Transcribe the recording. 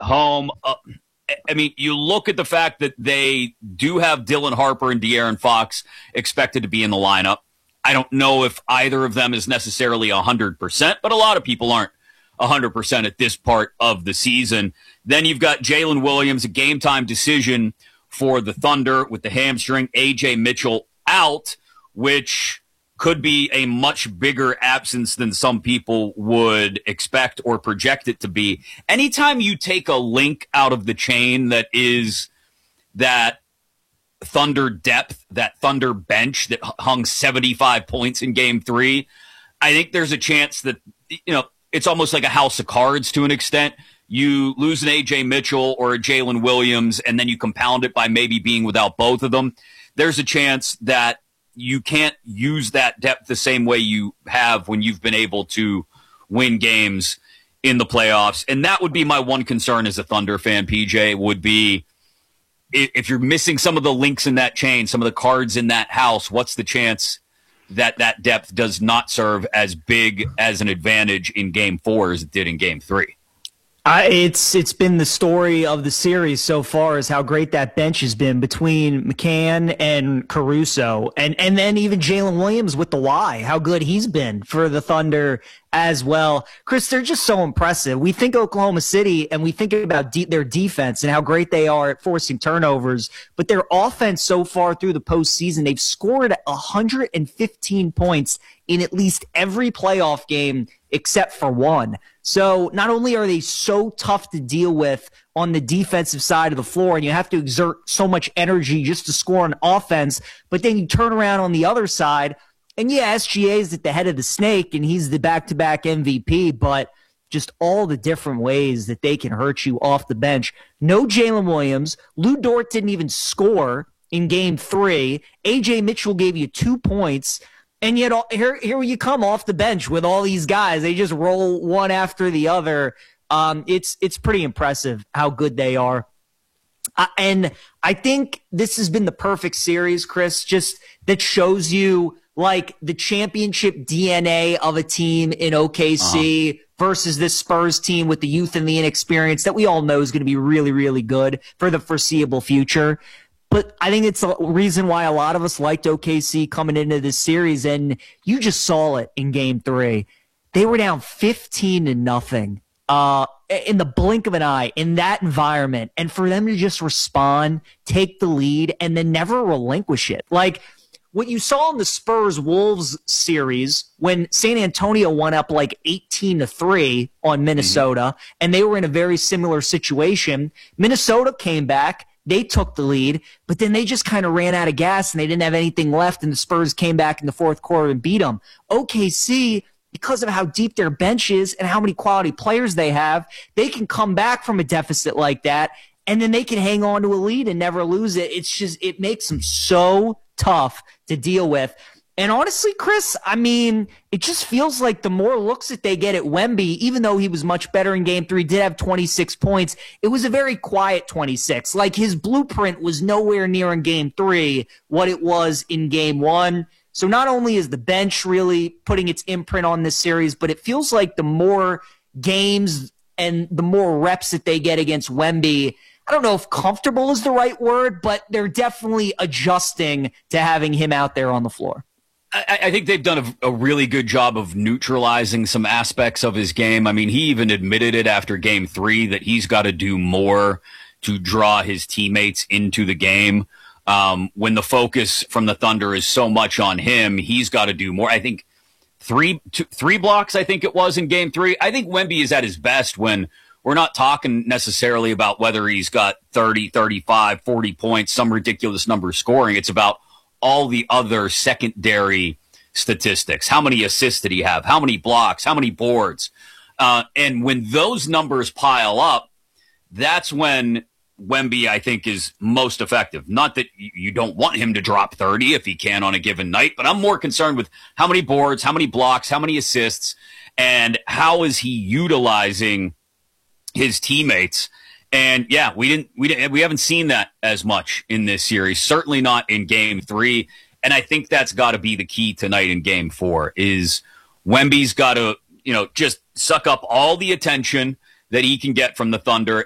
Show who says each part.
Speaker 1: home. I mean, you look at the fact that they do have Dylan Harper and De'Aaron Fox expected to be in the lineup. I don't know if either of them is necessarily 100%, but a lot of people aren't 100% at this part of the season. Then you've got Jalen Williams, a game-time decision for the Thunder with the hamstring. A.J. Mitchell out, which could be a much bigger absence than some people would expect or project it to be. Anytime you take a link out of the chain that is that Thunder depth, that Thunder bench that hung 75 points in Game 3, I think there's a chance that, it's almost like a house of cards to an extent. You lose an A.J. Mitchell or a Jalen Williams, and then you compound it by maybe being without both of them. There's a chance that you can't use that depth the same way you have when you've been able to win games in the playoffs. And that would be my one concern as a Thunder fan, PJ, would be if you're missing some of the links in that chain, some of the cards in that house, what's the chance that that depth does not serve as big as an advantage in Game 4 as it did in Game 3?
Speaker 2: It's been the story of the series so far is how great that bench has been between McCann and Caruso, and then even Jalen Williams with the Y, how good he's been for the Thunder as well. Chris, they're just so impressive. We think Oklahoma City and we think about their defense and how great they are at forcing turnovers, but their offense so far through the postseason, they've scored 115 points in at least every playoff game except for one. So not only are they so tough to deal with on the defensive side of the floor, and you have to exert so much energy just to score on offense, but then you turn around on the other side, and yeah, SGA is at the head of the snake, and he's the back-to-back MVP, but just all the different ways that they can hurt you off the bench. No Jalen Williams. Lou Dort didn't even score in Game 3. A.J. Mitchell gave you 2 points. And yet here you come off the bench with all these guys. They just roll one after the other. It's pretty impressive how good they are. And I think this has been the perfect series, Chris, just that shows you like the championship DNA of a team in OKC versus this Spurs team with the youth and the inexperience that we all know is going to be really, really good for the foreseeable future. But I think it's a reason why a lot of us liked OKC coming into this series, and you just saw it in Game 3. They were down 15-0 in the blink of an eye in that environment, and for them to just respond, take the lead, and then never relinquish it. Like what you saw in the Spurs-Wolves series when San Antonio won up like 18-3 on Minnesota, and they were in a very similar situation. Minnesota came back. They took the lead, but then they just kind of ran out of gas and they didn't have anything left, and the Spurs came back in the fourth quarter and beat them. OKC, because of how deep their bench is and how many quality players they have, they can come back from a deficit like that, and then they can hang on to a lead and never lose it. It's just, it makes them so tough to deal with. And honestly, Chris, I mean, it just feels like the more looks that they get at Wemby, even though he was much better in Game 3, did have 26 points, it was a very quiet 26. Like his blueprint was nowhere near in Game 3 what it was in Game 1. So not only is the bench really putting its imprint on this series, but it feels like the more games and the more reps that they get against Wemby, I don't know if comfortable is the right word, but they're definitely adjusting to having him out there on the floor.
Speaker 1: I think they've done a really good job of neutralizing some aspects of his game. I mean, he even admitted it after Game 3 that he's got to do more to draw his teammates into the game. When the focus from the Thunder is so much on him, he's got to do more. I think three blocks, I think it was in Game 3. I think Wemby is at his best when we're not talking necessarily about whether he's got 30, 35, 40 points, some ridiculous number of scoring. It's about all the other secondary statistics. How many assists did he have? How many blocks? How many boards? And when those numbers pile up, that's when Wemby, I think, is most effective. Not that you don't want him to drop 30 if he can on a given night, but I'm more concerned with how many boards, how many blocks, how many assists, and how is he utilizing his teammates. And yeah, we haven't seen that as much in this series. Certainly not in Game 3. And I think that's got to be the key tonight in Game 4 is Wemby's got to, just suck up all the attention that he can get from the Thunder